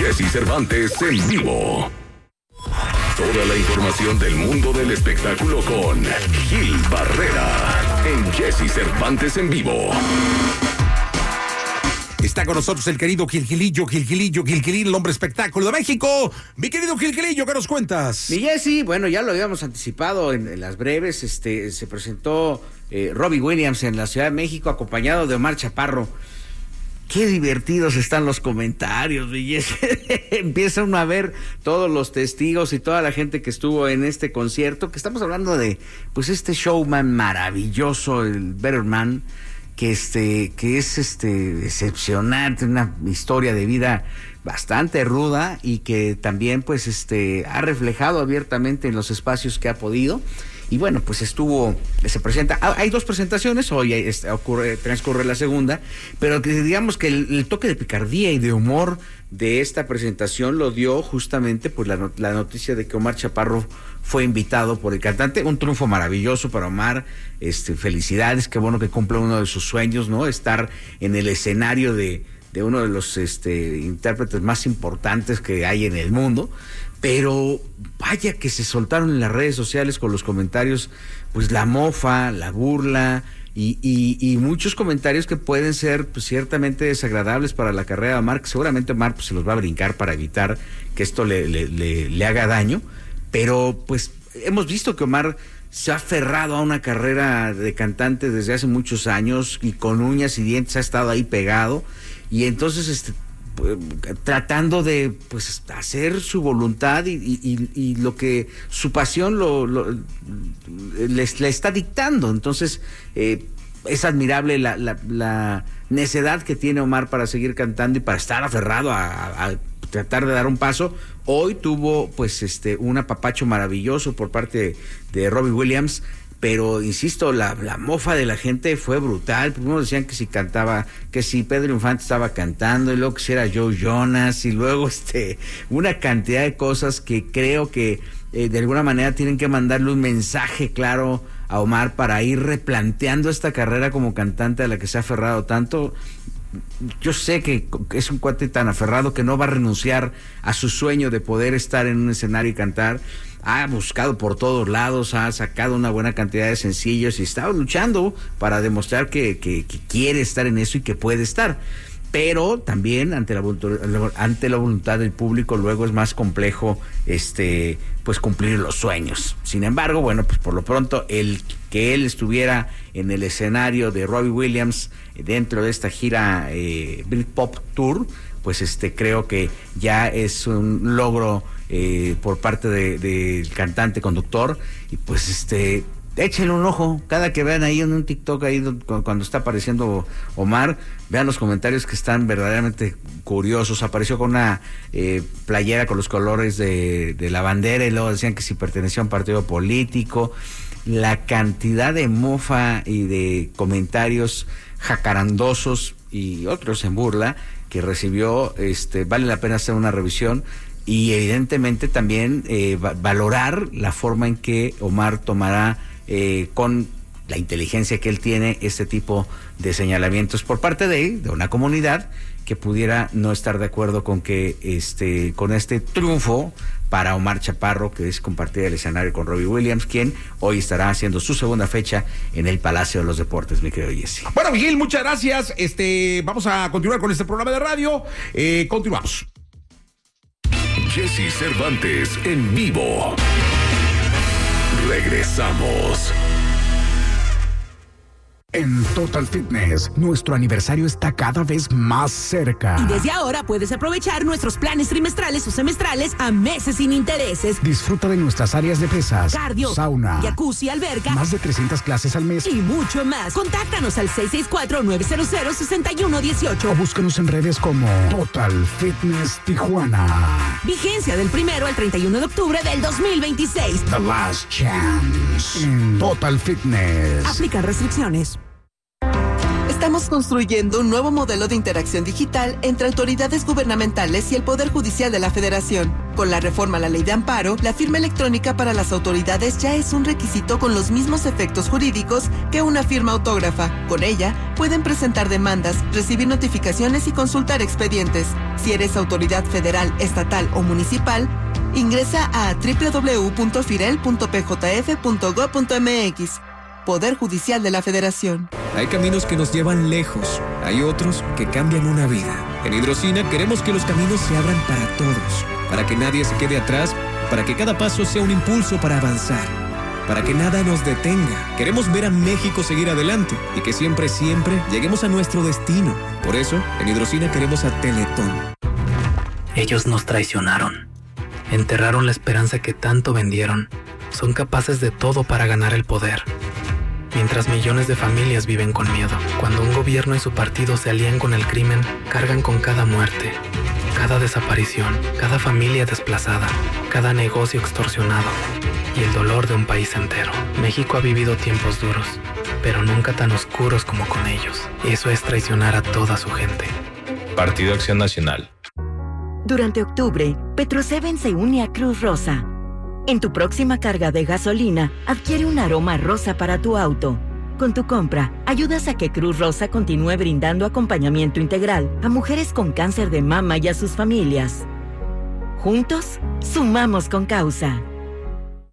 Jesse Cervantes en vivo. Toda la información del mundo del espectáculo con Gil Barrera en Jesse Cervantes en vivo. Está con nosotros el querido Gilgilillo, el hombre espectáculo de México. Mi querido Gilgilillo, ¿qué nos cuentas? Mi Jesse, bueno, ya lo habíamos anticipado en las breves, se presentó Robbie Williams en la Ciudad de México acompañado de Omar Chaparro. Qué divertidos están los comentarios, mi Jesse. Empieza uno a ver todos los testigos y toda la gente que estuvo en este concierto, que estamos hablando de, pues, este showman maravilloso, el Better Man, que es decepcionante, una historia de vida bastante ruda y que también pues ha reflejado abiertamente en los espacios que ha podido. Y bueno, pues se presenta, hay dos presentaciones, hoy transcurre la segunda, pero que digamos que el toque de picardía y de humor de esta presentación lo dio justamente pues la noticia de que Omar Chaparro fue invitado por el cantante. Un triunfo maravilloso para Omar, felicidades, qué bueno que cumple uno de sus sueños, ¿no? Estar en el escenario de uno de los intérpretes más importantes que hay en el mundo. Pero vaya que se soltaron en las redes sociales con los comentarios, pues la mofa, la burla y muchos comentarios que pueden ser pues ciertamente desagradables para la carrera de Omar, que seguramente Omar pues se los va a brincar para evitar que esto le haga daño. Pero pues hemos visto que Omar se ha aferrado a una carrera de cantante desde hace muchos años y con uñas y dientes ha estado ahí pegado, y entonces tratando de pues hacer su voluntad y lo que su pasión le está dictando. Entonces es admirable la necedad que tiene Omar para seguir cantando y para estar aferrado a tratar de dar un paso. Hoy tuvo pues un apapacho maravilloso por parte de Robbie Williams, pero insisto, la mofa de la gente fue brutal. Primero decían que si cantaba, que si Pedro Infante estaba cantando, y luego que si era Joe Jonas, y luego una cantidad de cosas que creo que de alguna manera tienen que mandarle un mensaje claro a Omar para ir replanteando esta carrera como cantante a la que se ha aferrado tanto. Yo sé que es un cuate tan aferrado que no va a renunciar a su sueño de poder estar en un escenario y cantar. Ha buscado por todos lados, ha sacado una buena cantidad de sencillos y está luchando para demostrar que quiere estar en eso y que puede estar. Pero también ante la voluntad del público luego es más complejo pues cumplir los sueños. Sin embargo, bueno, pues por lo pronto que él estuviera en el escenario de Robbie Williams dentro de esta gira Britpop Tour, pues creo que ya es un logro por parte del cantante conductor. Y pues échenle un ojo cada que vean ahí en un TikTok ahí cuando está apareciendo Omar, vean los comentarios que están verdaderamente curiosos. Apareció con una playera con los colores de la bandera y luego decían que si pertenecía a un partido político. La cantidad de mofa y de comentarios jacarandosos y otros en burla que recibió, vale la pena hacer una revisión y evidentemente también valorar la forma en que Omar tomará con la inteligencia que él tiene este tipo de señalamientos por parte de una comunidad que pudiera no estar de acuerdo con que con este triunfo para Omar Chaparro, que es compartir el escenario con Robbie Williams, quien hoy estará haciendo su segunda fecha en el Palacio de los Deportes, mi querido Jesse. Bueno, Miguel, muchas gracias. Vamos a continuar con este programa de radio. Continuamos. Jesse Cervantes en vivo. Regresamos. En Total Fitness, nuestro aniversario está cada vez más cerca. Y desde ahora puedes aprovechar nuestros planes trimestrales o semestrales a meses sin intereses. Disfruta de nuestras áreas de pesas, cardio, sauna, jacuzzi, alberca, más de 300 clases al mes y mucho más. Contáctanos al 664-900-6118 o búscanos en redes como Total Fitness Tijuana. Vigencia del 1 al 31 de octubre del 2026. The last chance en Total Fitness. Aplica restricciones. Estamos construyendo un nuevo modelo de interacción digital entre autoridades gubernamentales y el Poder Judicial de la Federación. Con la reforma a la Ley de Amparo, la firma electrónica para las autoridades ya es un requisito con los mismos efectos jurídicos que una firma autógrafa. Con ella, pueden presentar demandas, recibir notificaciones y consultar expedientes. Si eres autoridad federal, estatal o municipal, ingresa a www.firel.pjf.gov.mx. Poder Judicial de la Federación. Hay caminos que nos llevan lejos, hay otros que cambian una vida. En Hidrocina queremos que los caminos se abran para todos, para que nadie se quede atrás, para que cada paso sea un impulso para avanzar, para que nada nos detenga. Queremos ver a México seguir adelante y que siempre lleguemos a nuestro destino. Por eso, en Hidrocina queremos a Teletón. Ellos nos traicionaron, enterraron la esperanza que tanto vendieron. Son capaces de todo para ganar el poder. Mientras millones de familias viven con miedo, cuando un gobierno y su partido se alían con el crimen, cargan con cada muerte, cada desaparición, cada familia desplazada, cada negocio extorsionado y el dolor de un país entero. México ha vivido tiempos duros, pero nunca tan oscuros como con ellos. Eso es traicionar a toda su gente. Partido Acción Nacional. Durante octubre, Petro-7 se une a Cruz Rosa. En tu próxima carga de gasolina, adquiere un aroma rosa para tu auto. Con tu compra, ayudas a que Cruz Rosa continúe brindando acompañamiento integral a mujeres con cáncer de mama y a sus familias. Juntos, sumamos con causa.